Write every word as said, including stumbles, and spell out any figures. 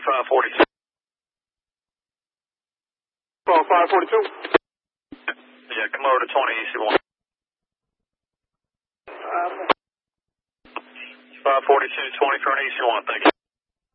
five forty-two. Call five forty-two. Yeah, come over to twenty E C one. Um, five forty-two, twenty for an E C one, thank you.